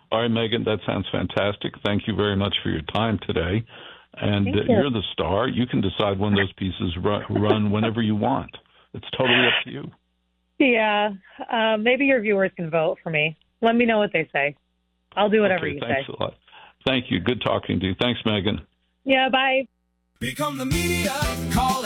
All right, Megan, that sounds fantastic. Thank you very much for your time today. And Thank you. You're the star. You can decide when those pieces run whenever you want. It's totally up to you. Yeah. Maybe your viewers can vote for me. Let me know what they say. I'll do whatever you say. Thanks a lot. Thank you. Good talking to you. Thanks, Megan. Yeah, bye. Become the media. Call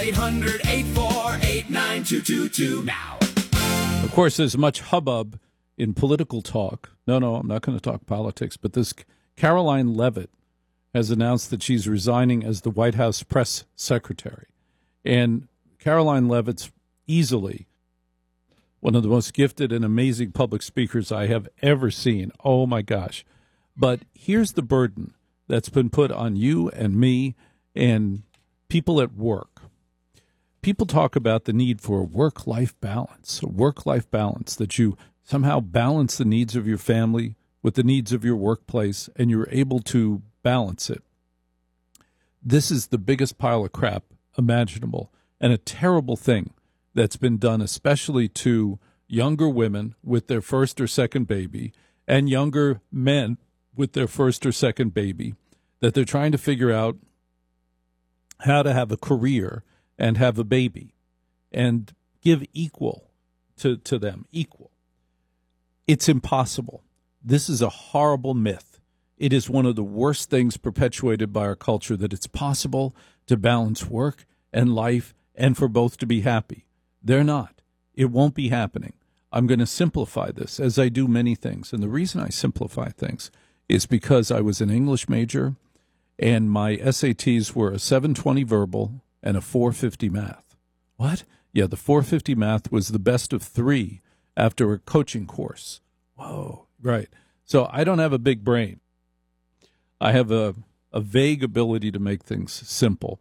800-848-9222 now. Of course, there's much hubbub in political talk. No, I'm not going to talk politics. But this Caroline Leavitt has announced that she's resigning as the White House press secretary. And Caroline Leavitt's easily one of the most gifted and amazing public speakers I have ever seen. Oh, my gosh. But here's the burden that's been put on you and me and people at work. People talk about the need for a work-life balance, that you somehow balance the needs of your family with the needs of your workplace, and you're able to balance it. This is the biggest pile of crap imaginable and a terrible thing that's been done, especially to younger women with their first or second baby and younger men with their first or second baby, that they're trying to figure out how to have a career and have a baby and give equal to them, equal. It's impossible. This is a horrible myth. It is one of the worst things perpetuated by our culture, that it's possible to balance work and life and for both to be happy. They're not. It won't be happening. I'm going to simplify this, as I do many things. And the reason I simplify things is because I was an English major and my SATs were a 720 verbal and a 450 math. What? Yeah, the 450 math was the best of 3 after a coaching course. Whoa, right. So I don't have a big brain. I have a vague ability to make things simple.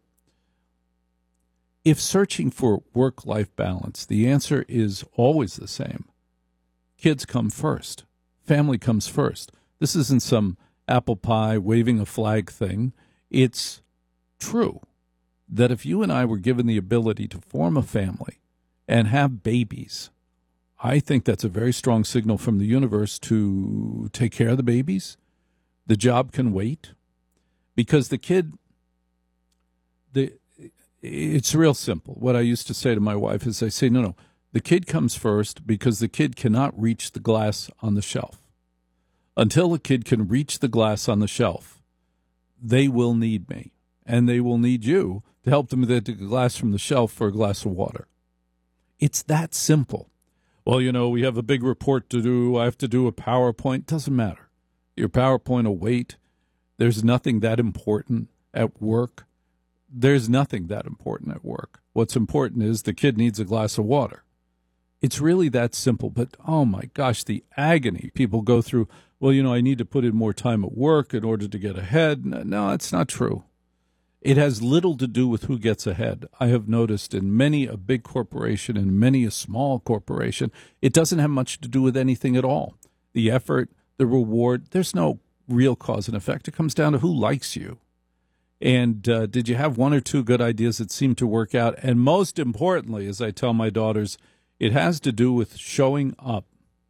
If searching for work-life balance, the answer is always the same. Kids come first. Family comes first. This isn't some apple pie waving a flag thing. It's true that if you and I were given the ability to form a family and have babies, I think that's a very strong signal from the universe to take care of the babies. The job can wait because it's real simple. What I used to say to my wife is I say, no, the kid comes first because the kid cannot reach the glass on the shelf. Until the kid can reach the glass on the shelf, they will need me, and they will need you to help them get the glass from the shelf for a glass of water. It's that simple. Well, we have a big report to do. I have to do a PowerPoint. Doesn't matter. Your PowerPoint will wait. There's nothing that important at work. There's nothing that important at work. What's important is the kid needs a glass of water. It's really that simple. But, oh, my gosh, the agony people go through. Well, I need to put in more time at work in order to get ahead. No, that's not true. It has little to do with who gets ahead. I have noticed in many a big corporation and many a small corporation, it doesn't have much to do with anything at all. The effort, the reward, there's no real cause and effect. It comes down to who likes you. And did you have one or two good ideas that seem to work out? And most importantly, as I tell my daughters, it has to do with showing up.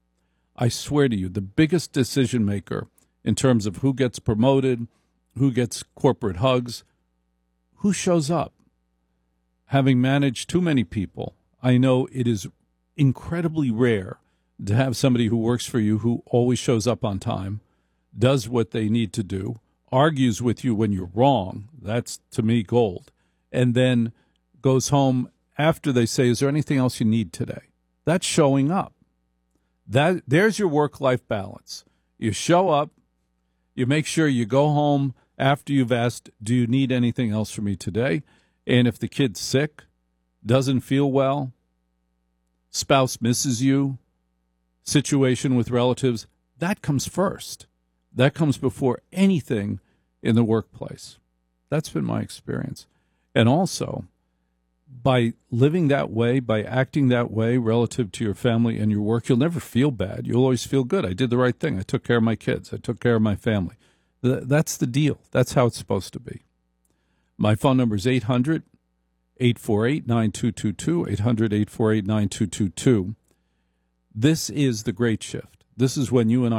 I swear to you, the biggest decision maker in terms of who gets promoted, who gets corporate hugs, who shows up. Having managed too many people, I know it is incredibly rare to have somebody who works for you who always shows up on time, does what they need to do, argues with you when you're wrong. That's, to me, gold. And then goes home after they say, is there anything else you need today? That's showing up. There's your work-life balance. You show up. You make sure you go home after you've asked, do you need anything else from me today? And if the kid's sick, doesn't feel well, spouse misses you, situation with relatives, that comes first. That comes before anything in the workplace. That's been my experience. And also, by living that way, by acting that way relative to your family and your work, you'll never feel bad. You'll always feel good. I did the right thing. I took care of my kids. I took care of my family. That's the deal. That's how it's supposed to be. My phone number is 800-848-9222, 800-848-9222. This is The Great Shift. This is when you and I